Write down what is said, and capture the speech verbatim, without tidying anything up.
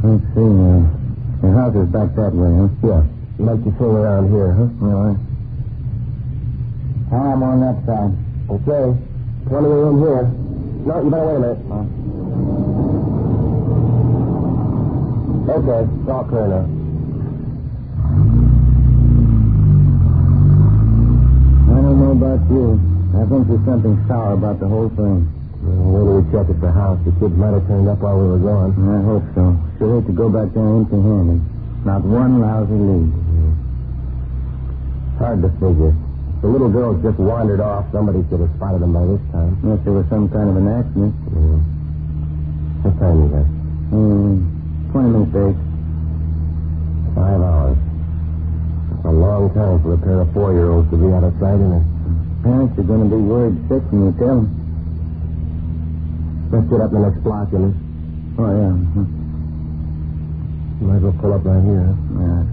Let's see. Uh, the house is back that way, huh? Yeah. You like to swing around here, huh? No, I... I'm on that side. Okay. Plenty of room here. No, you better wait a minute. Huh? Okay. It's all clear now. I don't know about you. I think there's something sour about the whole thing. Well, wait till we check at the house. The kids might have turned up while we were gone. I hope so. Sure hate to go back there empty-handed. Not one lousy lead. Mm. Hard to figure. The little girls just wandered off. Somebody should have spotted them by this time. Unless there was some kind of an accident. Yeah. What time is that? Hmm. Twenty minutes late. Five hours. That's a long time for a pair of four-year-olds to be out of sight in it. Parents are going to be worried sick when you tell them. Let's get up the next block, Jimmy. Oh, yeah. You might as well pull up right here, huh? Yeah.